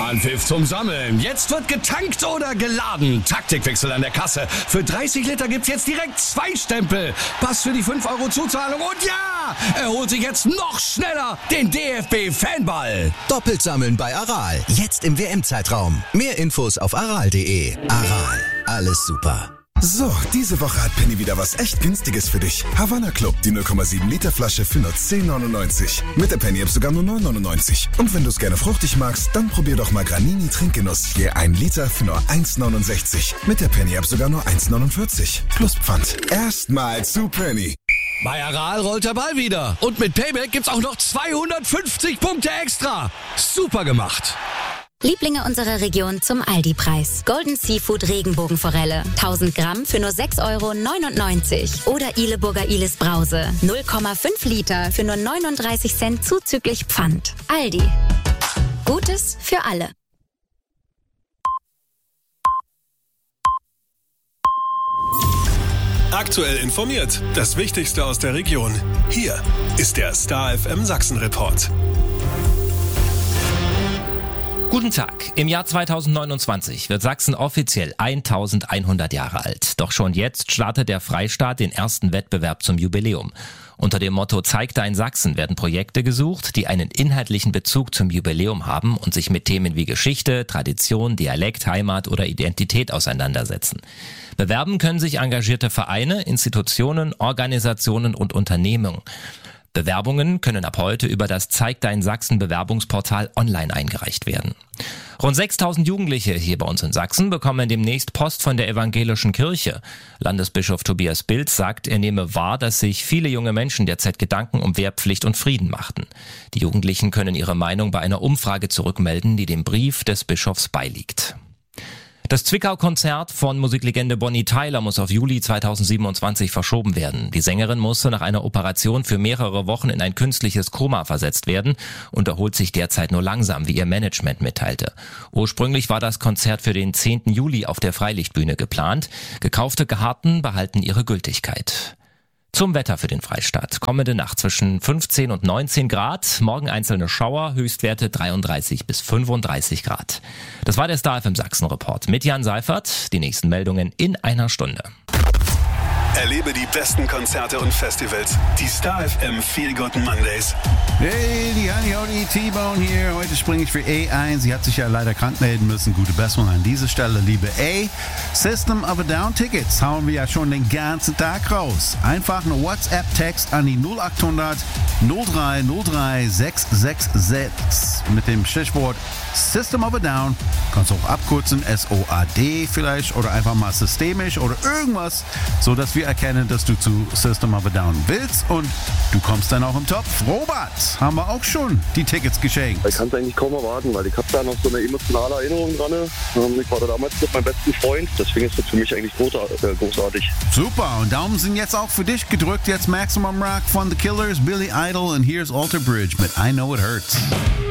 Anpfiff zum Sammeln. Jetzt wird getankt oder geladen. Taktikwechsel an der Kasse. Für 30 Liter gibt's jetzt direkt 2 Stempel. Pass für die 5 € Zuzahlung. Und ja, er holt sich jetzt noch schneller den DFB-Fanball. Doppelt sammeln bei Aral. Jetzt im WM-Zeitraum. Mehr Infos auf aral.de. Aral. Alles super. So, diese Woche hat Penny wieder was echt Günstiges für dich. Havanna Club, die 0,7 Liter Flasche für nur 10,99. Mit der Penny-App sogar nur 9,99. Und wenn du es gerne fruchtig magst, dann probier doch mal Granini Trinkgenuss. Je 1 Liter für nur 1,69. Mit der Penny-App sogar nur 1,49. Plus Pfand. Erstmal zu Penny. Bei Aral rollt der Ball wieder. Und mit Payback gibt's auch noch 250 Punkte extra. Super gemacht. Lieblinge unserer Region zum Aldi-Preis. Golden Seafood Regenbogenforelle. 1000 Gramm für nur 6,99 € Oder Ileburger Ilis Brause. 0,5 Liter für nur 39 Cent zuzüglich Pfand. Aldi. Gutes für alle. Aktuell informiert. Das Wichtigste aus der Region. Hier ist der Star FM Sachsen Report. Guten Tag. Im Jahr 2029 wird Sachsen offiziell 1100 Jahre alt. Doch schon jetzt startet der Freistaat den ersten Wettbewerb zum Jubiläum. Unter dem Motto Zeig dein Sachsen werden Projekte gesucht, die einen inhaltlichen Bezug zum Jubiläum haben und sich mit Themen wie Geschichte, Tradition, Dialekt, Heimat oder Identität auseinandersetzen. Bewerben können sich engagierte Vereine, Institutionen, Organisationen und Unternehmen. Bewerbungen können ab heute über das Zeig dein Sachsen Bewerbungsportal online eingereicht werden. Rund 6000 Jugendliche hier bei uns in Sachsen bekommen demnächst Post von der evangelischen Kirche. Landesbischof Tobias Bilz sagt, er nehme wahr, dass sich viele junge Menschen derzeit Gedanken um Wehrpflicht und Frieden machten. Die Jugendlichen können ihre Meinung bei einer Umfrage zurückmelden, die dem Brief des Bischofs beiliegt. Das Zwickau-Konzert von Musiklegende Bonnie Tyler muss auf Juli 2027 verschoben werden. Die Sängerin musste nach einer Operation für mehrere Wochen in ein künstliches Koma versetzt werden und erholt sich derzeit nur langsam, wie ihr Management mitteilte. Ursprünglich war das Konzert für den 10. Juli auf der Freilichtbühne geplant. Gekaufte Karten behalten ihre Gültigkeit. Zum Wetter für den Freistaat. Kommende Nacht zwischen 15 und 19 Grad. Morgen einzelne Schauer, Höchstwerte 33 bis 35 Grad. Das war der Star FM Sachsen Report mit Jan Seifert. Die nächsten Meldungen in einer Stunde. Erlebe die besten Konzerte und Festivals. Die Star FM Feel Good Mondays. Hey, die Honey Hody T-Bone hier. Heute springe ich für A ein. Sie hat sich ja leider krank melden müssen. Gute Besserung an dieser Stelle, liebe A. System of a Down Tickets hauen wir ja schon den ganzen Tag raus. Einfach eine WhatsApp-Text an die 0800 0303 666 mit dem Stichwort System of a Down. Kannst du auch abkürzen, SOAD vielleicht oder einfach mal systemisch oder irgendwas, sodass wir erkennen, dass du zu System of a Down willst und du kommst dann auch im Topf. Robert, haben wir auch schon die Tickets geschenkt. Ich kann es eigentlich kaum erwarten, weil ich habe da noch so eine emotionale Erinnerung dran. Ich war da damals mit meinem besten Freund, deswegen ist das für mich eigentlich großartig. Super, und Daumen sind jetzt auch für dich gedrückt. Jetzt Maximum Rock von The Killers, Billy Idol und here's Alter Bridge mit I Know It Hurts.